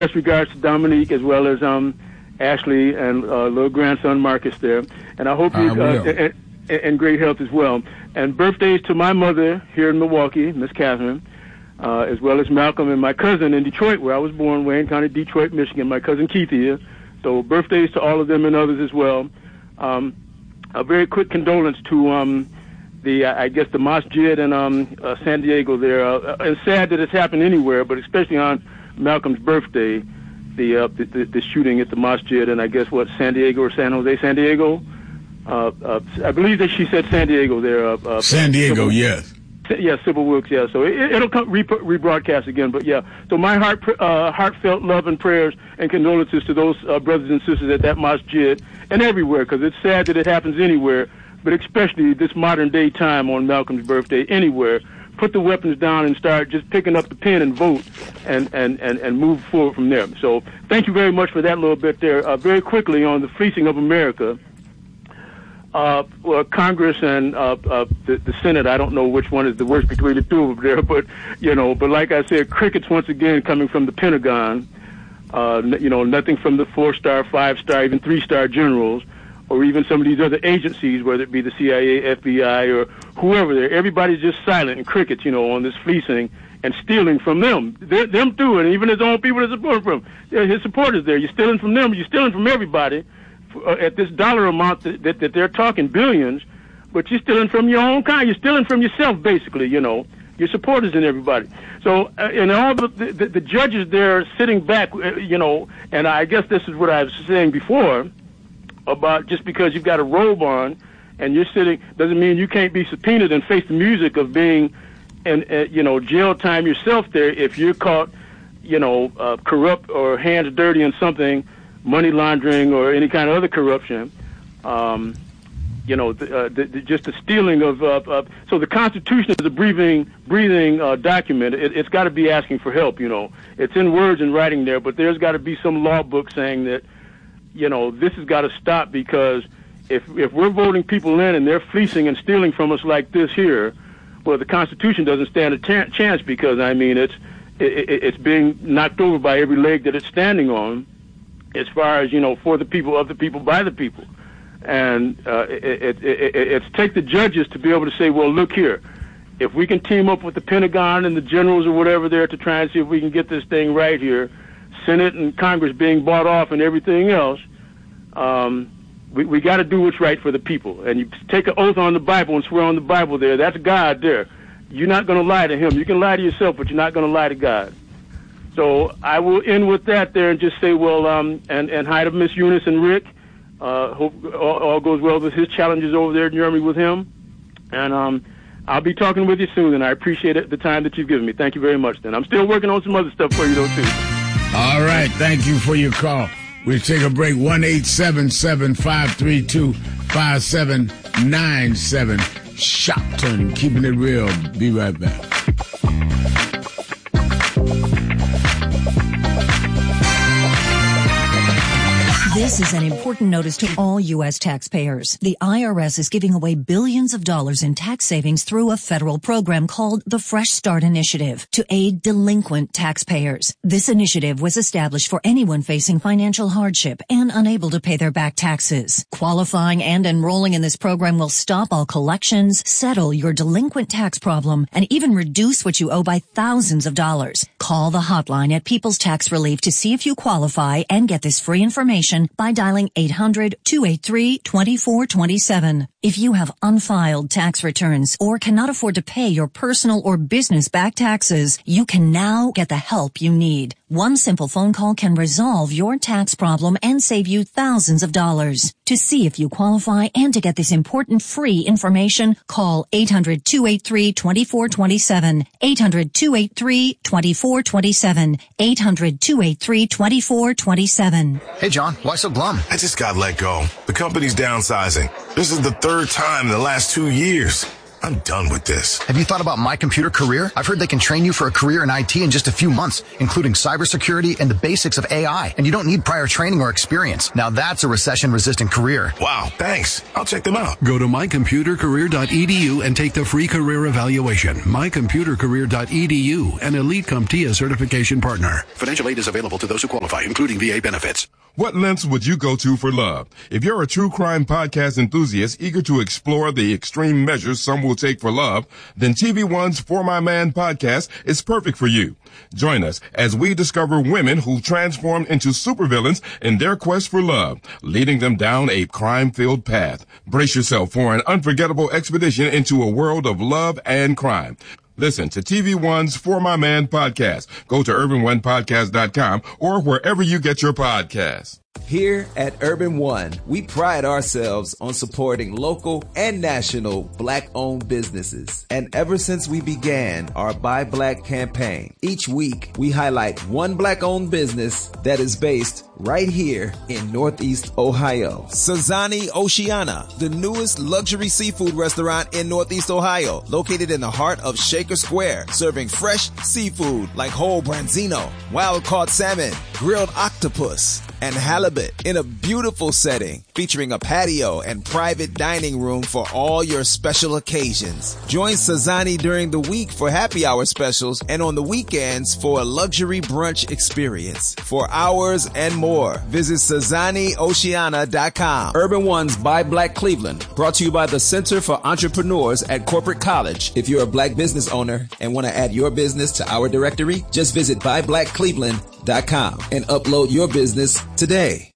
best regards to Dominique as well as Ashley and little grandson Marcus there. And I hope you're in great health as well. And birthdays to my mother here in Milwaukee, Miss Catherine, as well as Malcolm and my cousin in Detroit, where I was born, Wayne County, Detroit, Michigan. My cousin Keith here. So birthdays to all of them and others as well. A very quick condolence to the masjid in San Diego there. It's sad that it's happened anywhere, but especially on Malcolm's birthday, the shooting at the masjid in, I guess, San Diego or San Jose, San Diego. I believe that she said San Diego there. San Diego, yes. Yeah, Sybil Wilkes, yeah. So it'll come rebroadcast again, but yeah. So my heartfelt love and prayers and condolences to those brothers and sisters at that masjid and everywhere, because it's sad that it happens anywhere, but especially this modern day time on Malcolm's birthday, anywhere. Put the weapons down and start just picking up the pen and vote and move forward from there. So thank you very much for that little bit there. Very quickly on the fleecing of America. Congress and the Senate, I don't know which one is the worst between the two of them there, but like I said, crickets once again coming from the Pentagon. Nothing from the 4-star, 5-star, even 3-star generals, or even some of these other agencies, whether it be the CIA, FBI, or whoever there. Everybody's just silent and crickets, on this fleecing and stealing from them. Them too, and even his own people that support him. His supporters there. You're stealing from them. You're stealing from everybody. At this dollar amount that they're talking billions, but you're stealing from your own kind. You're stealing from yourself, basically, your supporters and everybody. So, and all the judges there sitting back, and I guess this is what I was saying before about just because you've got a robe on and you're sitting doesn't mean you can't be subpoenaed and face the music of being in, jail time yourself there if you're caught, corrupt or hands dirty in something, money laundering or any kind of other corruption, just the stealing of. So the Constitution is a breathing document. It's got to be asking for help. It's in words and writing there, but there's got to be some law book saying that, this has got to stop, because if we're voting people in and they're fleecing and stealing from us like this here, well, the Constitution doesn't stand a chance, because it's being knocked over by every leg that it's standing on. As far as, for the people, of the people, by the people. And it's take the judges to be able to say, well, look here, if we can team up with the Pentagon and the generals or whatever there to try and see if we can get this thing right here, Senate and Congress being bought off and everything else, we got to do what's right for the people. And you take an oath on the Bible and swear on the Bible there. That's God there. You're not going to lie to him. You can lie to yourself, but you're not going to lie to God. So I will end with that there and just say, well, and hi to Miss Eunice and Rick. Hope all goes well with his challenges over there in Germany with him. And I'll be talking with you soon, and I appreciate it, the time that you've given me. Thank you very much, then. I'm still working on some other stuff for you, though, too. All right. Thank you for your call. We'll take a break. 1-877-532-5797. Shop turning, keeping it real. Be right back. This is an important notice to all U.S. taxpayers. The IRS is giving away billions of dollars in tax savings through a federal program called the Fresh Start Initiative to aid delinquent taxpayers. This initiative was established for anyone facing financial hardship and unable to pay their back taxes. Qualifying and enrolling in this program will stop all collections, settle your delinquent tax problem, and even reduce what you owe by thousands of dollars. Call the hotline at People's Tax Relief to see if you qualify and get this free information by dialing 800-283-2427. If you have unfiled tax returns or cannot afford to pay your personal or business back taxes, you can now get the help you need. One simple phone call can resolve your tax problem and save you thousands of dollars. To see if you qualify and to get this important free information, call 800-283-2427. 800-283-2427. 800-283-2427. Hey, John, why so glum? I just got let go. The company's downsizing. This is the third time in the last 2 years. I'm done with this. Have you thought about My Computer Career? I've heard they can train you for a career in IT in just a few months, including cybersecurity and the basics of AI. And you don't need prior training or experience. Now that's a recession-resistant career. Wow, thanks. I'll check them out. Go to mycomputercareer.edu and take the free career evaluation. Mycomputercareer.edu, an Elite CompTIA certification partner. Financial aid is available to those who qualify, including VA benefits. What lengths would you go to for love? If you're a true crime podcast enthusiast eager to explore the extreme measures some will take for love, then TV1's For My Man podcast is perfect for you. Join us as we discover women who transformed into supervillains in their quest for love, leading them down a crime-filled path. Brace yourself for an unforgettable expedition into a world of love and crime. Listen to TV1's For My Man podcast. Go to urban1podcast.com or wherever you get your podcasts. Here at Urban One, we pride ourselves on supporting local and national Black-owned businesses. And ever since we began our Buy Black campaign, each week we highlight one Black-owned business that is based right here in Northeast Ohio. Sazani Oceana, the newest luxury seafood restaurant in Northeast Ohio, located in the heart of Shaker Square, serving fresh seafood like whole branzino, wild-caught salmon, grilled octopus, and halibut in a beautiful setting featuring a patio and private dining room for all your special occasions. Join Sazani during the week for happy hour specials and on the weekends for a luxury brunch experience. For hours and more, visit SazaniOceana.com. Urban One's Buy Black Cleveland, brought to you by the Center for Entrepreneurs at Corporate College. If you're a Black business owner and want to add your business to our directory, just visit BuyBlackCleveland.com and upload your business today.